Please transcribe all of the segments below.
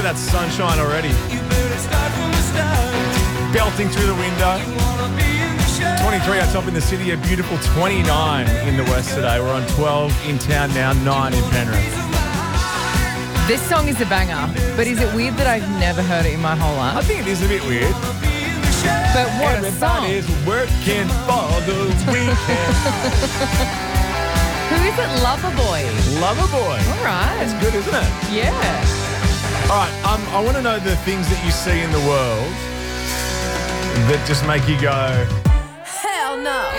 that sunshine already. Belting through the window. 23 out top in the city, a beautiful 29 in the west today. We're on 12 in town now, 9 in Penrith. This song is a banger, but is it weird that I've never heard it in my whole I life? think it is a bit weird. But what a song. Everybody's working for the weekend. Who is it? Loverboy. Loverboy. All right. That's good, isn't it? Yeah. All right, I want to know the things that you see in the world that just make you go, Hell no.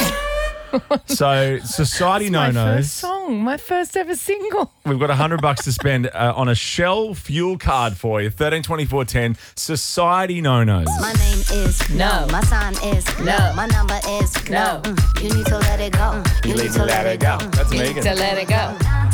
so society My first no-nos. song, my first ever single. We've got $100 to spend on a Shell fuel card for you. 13 24 10. Society no-nos. My name is No. My sign is No. My number is No. You need to let it go. You need to let it go. That's Megan. To let it go.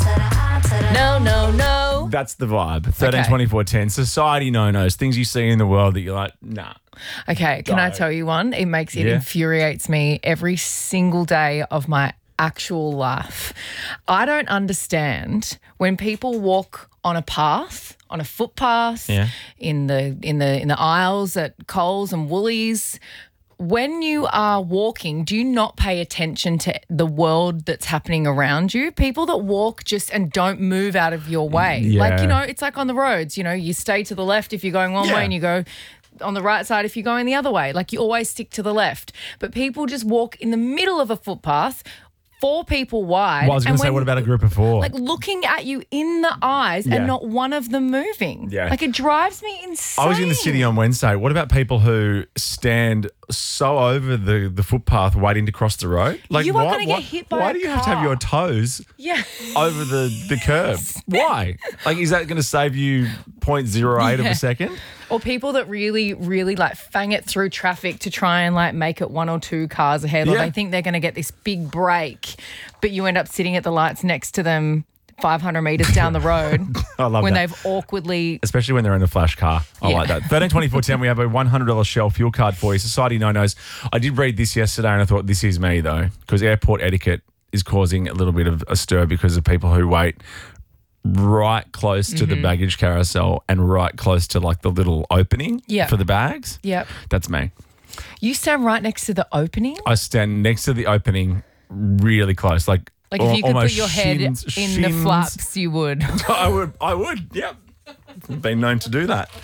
No, no, no. That's the vibe. 13 Okay. 24 10. Society no-nos. Things you see in the world that you're like, nah. Okay, can I Go. tell you one? It Yeah. infuriates me every single day of my actual life. I don't understand when people walk on a path, on a footpath, Yeah. in the aisles at Coles and Woolies. When you are walking, do you not pay attention to the world that's happening around you? People that walk just and don't move out of your way. Yeah. Like, it's like on the roads, you stay to the left if you're going one Yeah. way and you go on the right side if you're going the other way. Like, you always stick to the left. But people just walk in the middle of a footpath, 4 people wide. Well, I was going and to say, when- what about a group of 4? like looking at you in the eyes Yeah. and not one of them moving. Yeah. Like, it drives me insane. I was in the city on Wednesday. What about people who stand so over the footpath waiting to cross the road? Like, You are why- gonna get why- hit by Why a do you have to have car. your toes Yeah. over the curb? Why? Like, is that going to save you 0.08 of Yeah. a second? Or people that really, really like fang it through traffic to try and like make it 1 or 2 cars ahead. Or Yeah. they think they're going to get this big break, but you end up sitting at the lights next to them 500 metres down the road I love when that. they've awkwardly. Especially when they're in a flash car. I Yeah. like that. 13 24 10, we have a $100 Shell fuel card for you. Society no-nos. I did read this yesterday and I thought, this is me though, because airport etiquette is causing a little bit of a stir because of people who wait right close to the baggage carousel and right close to like the little opening Yeah. for the bags. Yep. That's me. You stand right next to the opening. I stand next to the opening really close. Like Like, if you could put almost your head in the shins. flaps, you would. I would, yep. Been known to do that.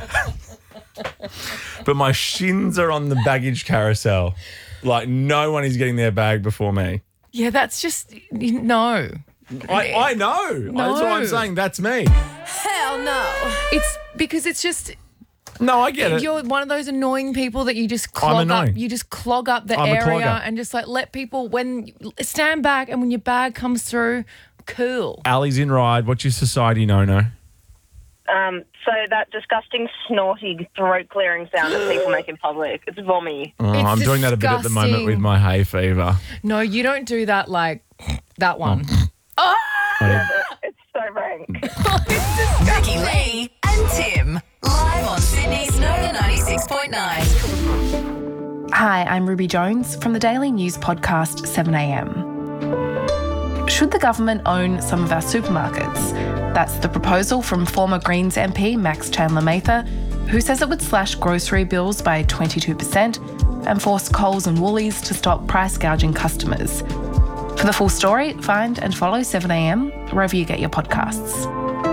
But my shins are on the baggage carousel. Like, no one is getting their bag before me. Yeah, that's just, no. I know. That's what I'm No. saying. That's me. Hell no. It's because it's just, No, I get it. you're one of those annoying people that you just I'm clog up. annoying. You just clog up the I'm a area clogger. and just like let people, stand back and when your bag comes through, cool. Ali's in ride. What's your society no-no? So that disgusting snorty throat clearing sound that people make in public, it's vommy. Oh, It's I'm doing that a bit at the moment disgusting. with my hay fever. No, you don't do that like that one. It's so rank. Becky Lee and Tim. Live on Sydney's Nova 96.9. Hi, I'm Ruby Jones from the daily news podcast 7am. Should the government own some of our supermarkets? That's the proposal from former Greens MP Max Chandler-Mather, who says it would slash grocery bills by 22% and force Coles and Woolies to stop price gouging customers. For the full story, find and follow 7am wherever you get your podcasts.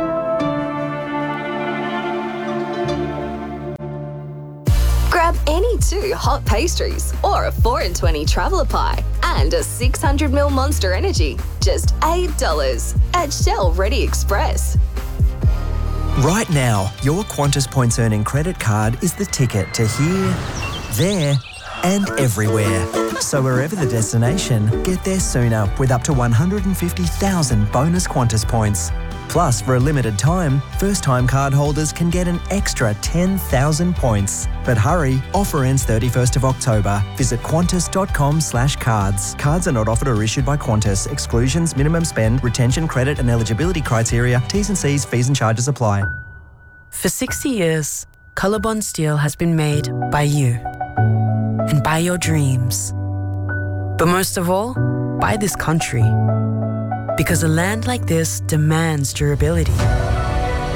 Grab any 2 hot pastries or a 4 in 20 traveller pie and a 600ml Monster Energy. Just $8 at Shell Ready Express. Right now, your Qantas Points Earning credit card is the ticket to here, there, and everywhere. So wherever the destination, get there sooner with up to 150,000 bonus Qantas points. Plus, for a limited time, first-time card holders can get an extra 10,000 points. But hurry, offer ends 31st of October. Visit qantas.com/cards. Cards are not offered or issued by Qantas. Exclusions, minimum spend, retention, credit and eligibility criteria, T's and C's, fees and charges apply. For 60 years, Colorbond Steel has been made by you and by your dreams. But most of all, by this country. Because a land like this demands durability.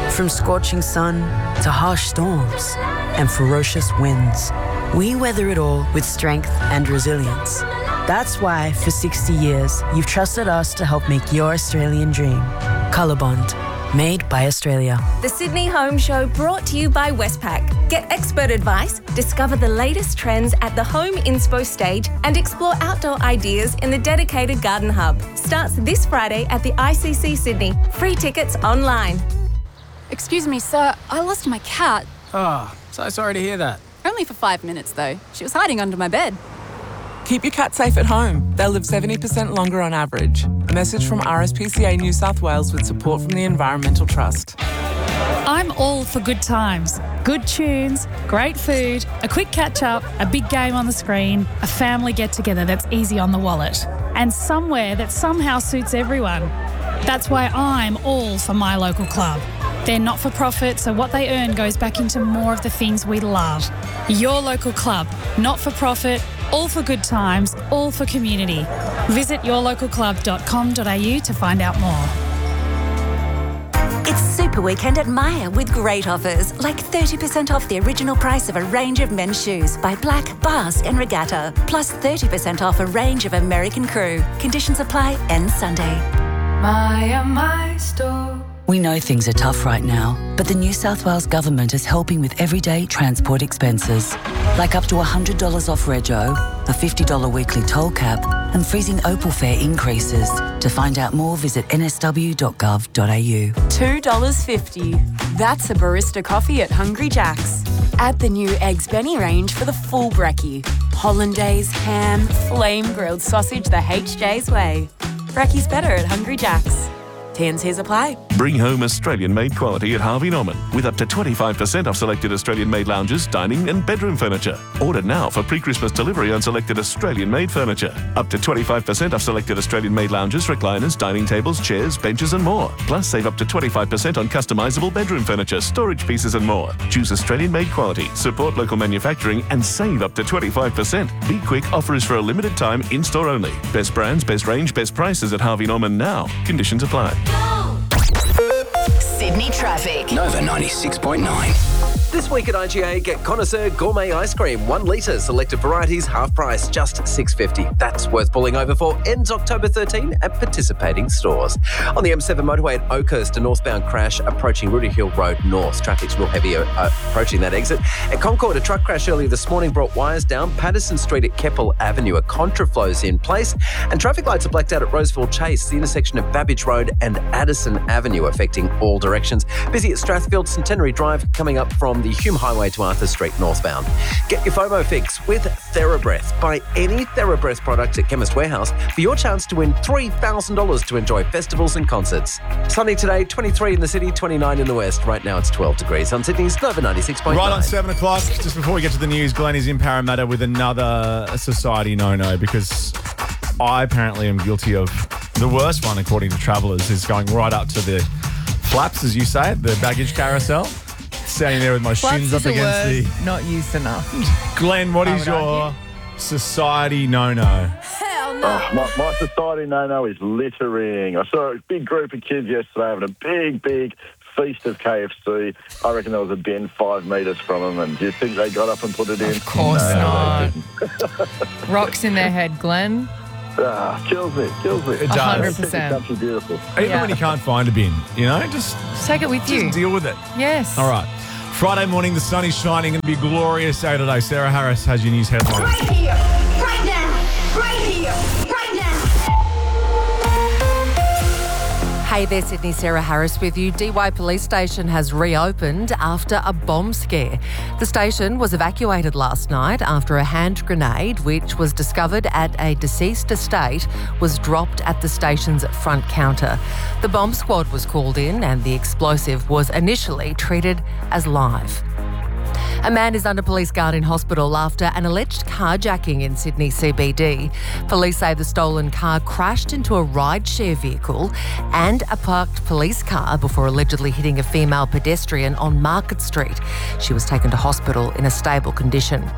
From scorching sun to harsh storms and ferocious winds, we weather it all with strength and resilience. That's why, for 60 years, you've trusted us to help make your Australian dream. Colorbond, made by Australia. The Sydney Home Show brought to you by Westpac. Get expert advice, discover the latest trends at the Home Inspo stage, and explore outdoor ideas in the dedicated Garden Hub. Starts this Friday at the ICC Sydney. Free tickets online. Excuse me, sir. I lost my cat. Oh, so sorry to hear that. Only for 5 minutes, though. She was hiding under my bed. Keep your cat safe at home. They'll live 70% longer on average. A message from RSPCA New South Wales with support from the Environmental Trust. I'm all for good times. Good tunes, great food, a quick catch-up, a big game on the screen, a family get-together that's easy on the wallet, and somewhere that somehow suits everyone. That's why I'm all for my local club. They're not-for-profit, so what they earn goes back into more of the things we love. Your local club, not-for-profit, all for good times, all for community. Visit yourlocalclub.com.au to find out more. It's Super Weekend at Myer with great offers, like 30% off the original price of a range of men's shoes by Black, Bars and Regatta, plus 30% off a range of American Crew. Conditions apply, end Sunday. Myer, my store. We know things are tough right now, but the New South Wales Government is helping with everyday transport expenses, like up to $100 off rego, a $50 weekly toll cap, and freezing Opal fare increases. To find out more, visit nsw.gov.au. $2.50. That's a barista coffee at Hungry Jack's. Add the new Eggs Benny range for the full brekkie. Hollandaise, ham, flame grilled sausage the HJ's way. Brekkie's better at Hungry Jack's. T&Cs apply. Bring home Australian-made quality at Harvey Norman with up to 25% off selected Australian-made lounges, dining and bedroom furniture. Order now for pre-Christmas delivery on selected Australian-made furniture. Up to 25% off selected Australian-made lounges, recliners, dining tables, chairs, benches and more. Plus save up to 25% on customisable bedroom furniture, storage pieces and more. Choose Australian-made quality, support local manufacturing and save up to 25%. Be quick, offer is for a limited time, in-store only. Best brands, best range, best prices at Harvey Norman now. Conditions apply. Sydney traffic. Nova 96.9. This week at IGA, get Connoisseur Gourmet Ice Cream, 1 litre, selected varieties, half price, just $6.50. That's worth pulling over for. Ends October 13 at participating stores. On the M7 motorway at Oakhurst, a northbound crash approaching Rudy Hill Road North. Traffic's real heavy approaching that exit. At Concord, a truck crash earlier this morning brought wires down Patterson Street at Keppel Avenue. A contraflow's in place, and traffic lights are blacked out at Roseville Chase, the intersection of Babbage Road and Addison Avenue, affecting all directions. Busy at Strathfield Centenary Drive, coming up from the Hume Highway to Arthur Street northbound. Get your FOMO fix with TheraBreath. Buy any TheraBreath product at Chemist Warehouse for your chance to win $3,000 to enjoy festivals and concerts. Sunny today, 23 in the city, 29 in the west. Right now it's 12 degrees on Sydney's Nova 96.9. Right on 7 o'clock, just before we get to the news, Glenn is in Parramatta with another society no-no because I apparently am guilty of the worst one, according to travellers, is going right up to the flaps, as you say it, the baggage carousel. Standing there with my shins up against the... Not used enough. Glenn, what is your society no-no? Hell no. My society no-no is littering. I saw a big group of kids yesterday having a big feast of KFC. I reckon there was a bin 5 metres from them, and do you think they got up and put it in? Of course not. Rocks in their head, Glenn. Kills me. It does. 100%. Country beautiful. Even when you can't find a bin, just take it with you. Just deal with it. Yes. All right. Friday morning, the sun is shining and it'll be a glorious day today. Sarah Harris has your news headlines. Right here, right now, right here, right now. Hey there, Sydney. Sarah Harris with you. DY Police Station has reopened after a bomb scare. The station was evacuated last night after a hand grenade, which was discovered at a deceased estate, was dropped at the station's front counter. The bomb squad was called in and the explosive was initially treated as live. A man is under police guard in hospital after an alleged carjacking in Sydney CBD. Police say the stolen car crashed into a rideshare vehicle and a parked police car before allegedly hitting a female pedestrian on Market Street. She was taken to hospital in a stable condition.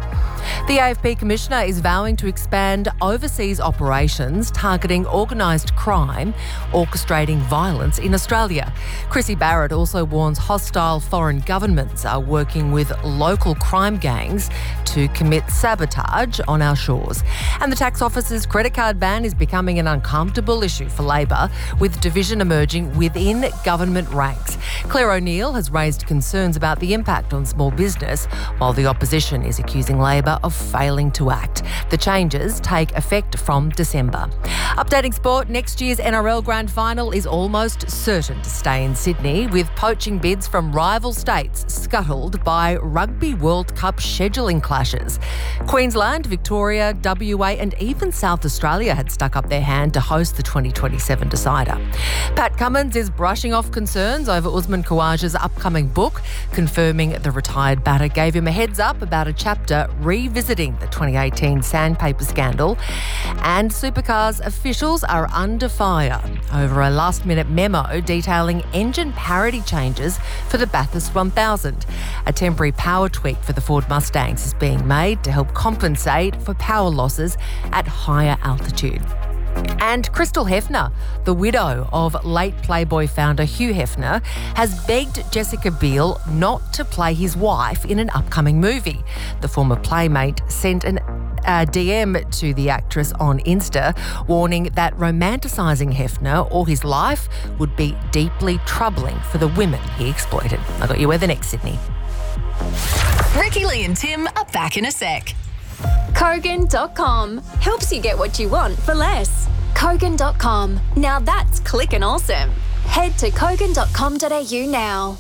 The AFP Commissioner is vowing to expand overseas operations targeting organised crime, orchestrating violence in Australia. Chrissy Barrett also warns hostile foreign governments are working with local crime gangs to commit sabotage on our shores. And the tax office's credit card ban is becoming an uncomfortable issue for Labor, with division emerging within government ranks. Claire O'Neill has raised concerns about the impact on small business, while the opposition is accusing Labor of failing to act. The changes take effect from December. Updating sport, next year's NRL Grand Final is almost certain to stay in Sydney, with poaching bids from rival states scuttled by Rugby World Cup scheduling clashes. Queensland, Victoria, WA and even South Australia had stuck up their hand to host the 2027 decider. Pat Cummins is brushing off concerns over Usman Khawaja's upcoming book, confirming the retired batter gave him a heads up about a chapter revisiting the 2018 sandpaper scandal. And Supercars officials are under fire over a last-minute memo detailing engine parity changes for the Bathurst 1000. A temporary power tweak for the Ford Mustangs is being made to help compensate for power losses at higher altitude. And Crystal Hefner, the widow of late Playboy founder Hugh Hefner, has begged Jessica Biel not to play his wife in an upcoming movie. The former Playmate sent an DM to the actress on Insta, warning that romanticising Hefner or his life would be deeply troubling for the women he exploited. I got you where the next, Sydney. Ricky Lee and Tim are back in a sec. Kogan.com helps you get what you want for less. Kogan.com. Now that's clickin' awesome. Head to kogan.com.au now.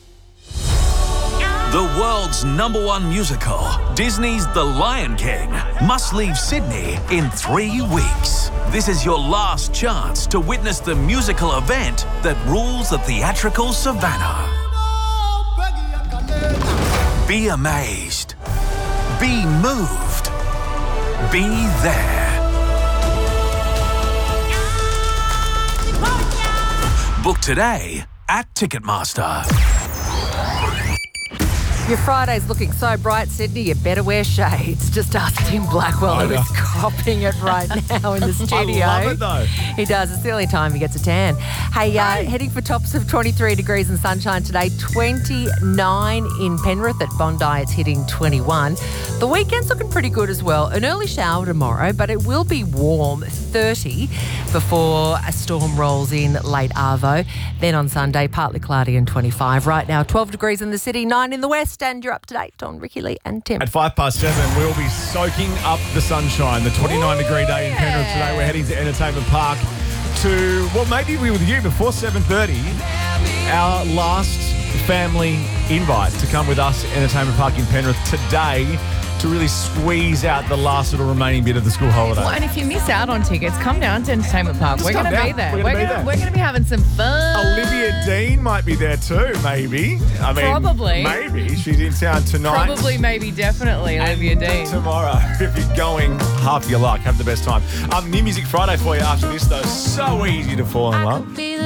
The world's #1 musical, Disney's The Lion King, must leave Sydney in 3 weeks. This is your last chance to witness the musical event that rules the theatrical savannah. Be amazed. Be moved. Be there. Book today at Ticketmaster. Your Friday's looking so bright, Sydney, you better wear shades. Just ask Tim Blackwell, who is copping it right now in the studio. I love it, though. He does. It's the only time he gets a tan. Hey, heading for tops of 23 degrees and sunshine today, 29 in Penrith. At Bondi, it's hitting 21. The weekend's looking pretty good as well. An early shower tomorrow, but it will be warm, 30, before a storm rolls in late Arvo. Then on Sunday, partly cloudy and 25. Right now, 12 degrees in the city, 9 in the west. And you're up to date on Ricky Lee and Tim. At 7:05, we'll be soaking up the sunshine. The 29-degree day in Penrith today. We're heading to Entertainment Park to, well, maybe we were with you before 7:30. Our last family invite to come with us at Entertainment Park in Penrith today to really squeeze out the last little remaining bit of the school holiday. Well, and if you miss out on tickets, come down to Entertainment Park. We're going to be there. We're going to be having some fun. Olivia Dean might be there too, maybe. I mean, probably. Maybe. She's in town tonight. Probably, maybe, definitely, Olivia Dean. Tomorrow, if you're going, half your luck. Have the best time. New Music Friday for you after this, though. So easy to fall in love.